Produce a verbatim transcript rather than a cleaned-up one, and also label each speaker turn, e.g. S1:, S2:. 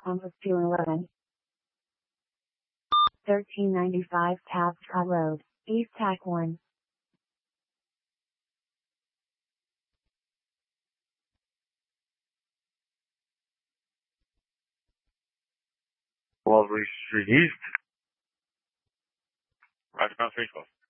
S1: Compass two eleven. thirteen ninety-five Tabsca Road, East Tack one.
S2: Walbury Street East. Roger, three twelve.